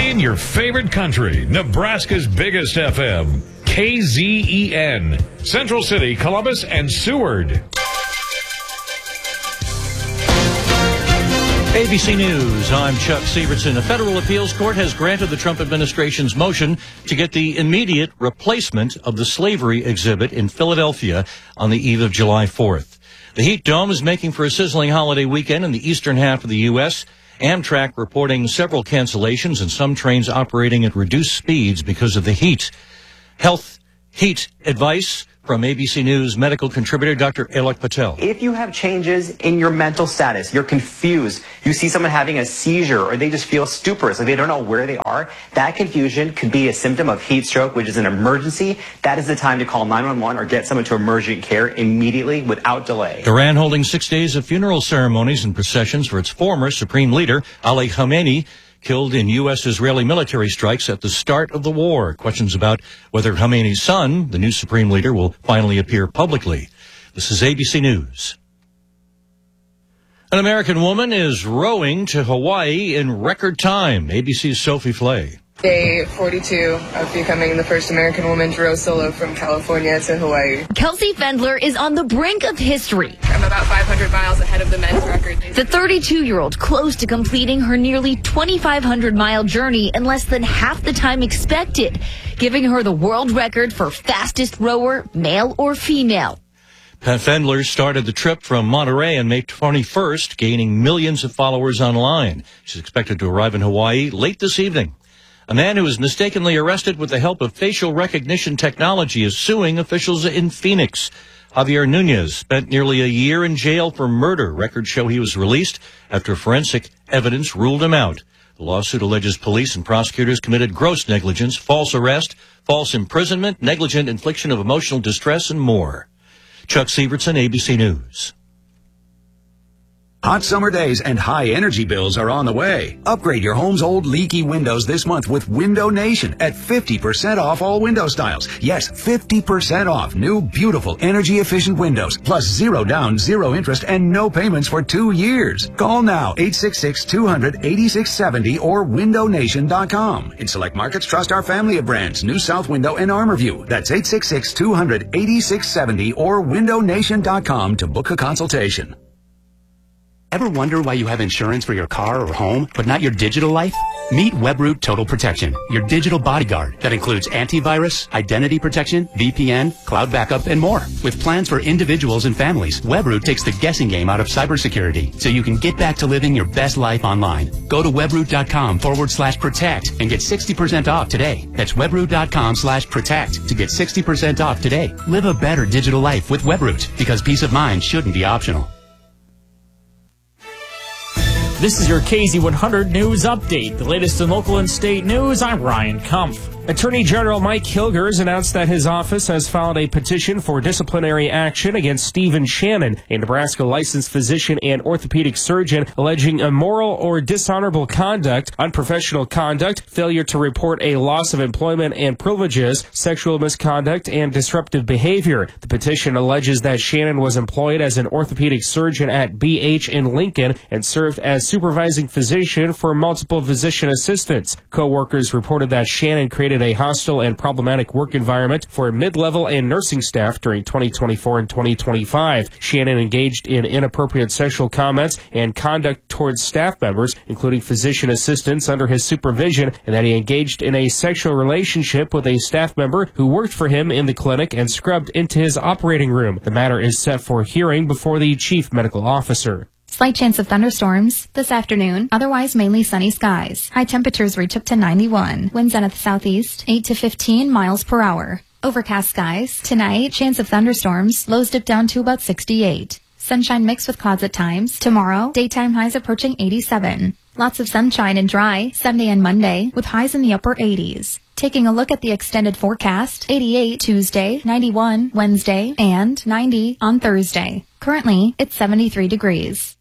Playing your favorite country, Nebraska's biggest FM, KZEN, Central City, Columbus, and Seward. ABC News, I'm Chuck Sievertson. A federal appeals court has granted the Trump administration's motion to get the immediate replacement of the slavery exhibit in Philadelphia on the eve of July 4th. The heat dome is making for a sizzling holiday weekend in the eastern half of the U.S., Amtrak reporting several cancellations and some trains operating at reduced speeds because of the heat. Health heat advice from ABC News medical contributor Dr. Alok Patel. If you have changes in your mental status, you're confused, you see someone having a seizure, or they just feel stuporous, like they don't know where they are, that confusion could be a symptom of heat stroke, which is an emergency. That is the time to call 911 or get someone to emergency care immediately without delay. Iran holding 6 days of funeral ceremonies and processions for its former supreme leader, Ali Khamenei, killed in U.S.-Israeli military strikes at the start of the war. Questions about whether Khamenei's son, the new supreme leader, will finally appear publicly. This is ABC News. An American woman is rowing to Hawaii in record time. ABC's Sophie Flay. Day 42 of becoming the first American woman to row solo from California to Hawaii. Kelsey Fendler is on the brink of history. I'm about 500 miles ahead of the men's record. The 32-year-old close to completing her nearly 2,500-mile journey in less than half the time expected, giving her the world record for fastest rower, male or female. Fendler started the trip from Monterey on May 21st, gaining millions of followers online. She's expected to arrive in Hawaii late this evening. A man who was mistakenly arrested with the help of facial recognition technology is suing officials in Phoenix. Javier Nunez spent nearly a year in jail for murder. Records show he was released after forensic evidence ruled him out. The lawsuit alleges police and prosecutors committed gross negligence, false arrest, false imprisonment, negligent infliction of emotional distress, and more. Chuck Sievertson, ABC News. Hot summer days and high energy bills are on the way. Upgrade your home's old leaky windows this month with Window Nation at 50% off all window styles. Yes, 50% off new, beautiful, energy-efficient windows, plus 0 down, 0 interest, and no payments for 2 years. Call now, 866-200-8670 or windownation.com. In select markets, trust our family of brands, New South Window and ArmorView. That's 866-200-8670 or windownation.com to book a consultation. Ever wonder why you have insurance for your car or home, but not your digital life? Meet Webroot Total Protection, your digital bodyguard that includes antivirus, identity protection, VPN, cloud backup, and more. With plans for individuals and families, Webroot takes the guessing game out of cybersecurity so you can get back to living your best life online. Go to webroot.com/protect and get 60% off today. That's webroot.com/protect to get 60% off today. Live a better digital life with Webroot, because peace of mind shouldn't be optional. This is your KZ100 News Update. The latest in local and state news, I'm Ryan Kumpf. Attorney General Mike Hilgers announced that his office has filed a petition for disciplinary action against Stephen Shannon, a Nebraska licensed physician and orthopedic surgeon, alleging immoral or dishonorable conduct, unprofessional conduct, failure to report a loss of employment and privileges, sexual misconduct, and disruptive behavior. The petition alleges that Shannon was employed as an orthopedic surgeon at BH in Lincoln and served as supervising physician for multiple physician assistants. Co-workers reported that Shannon created a hostile and problematic work environment for mid-level and nursing staff during 2024 and 2025. Shannon engaged in inappropriate sexual comments and conduct towards staff members, including physician assistants under his supervision, and that he engaged in a sexual relationship with a staff member who worked for him in the clinic and scrubbed into his operating room. The matter is set for hearing before the chief medical officer. Slight chance of thunderstorms this afternoon, otherwise mainly sunny skies. High temperatures reach up to 91. Winds out of the southeast, 8 to 15 miles per hour. Overcast skies. Tonight, chance of thunderstorms. Lows dip down to about 68. Sunshine mixed with clouds at times. Tomorrow, daytime highs approaching 87. Lots of sunshine and dry Sunday and Monday, with highs in the upper 80s. Taking a look at the extended forecast, 88 Tuesday, 91 Wednesday, and 90 on Thursday. Currently, it's 73 degrees.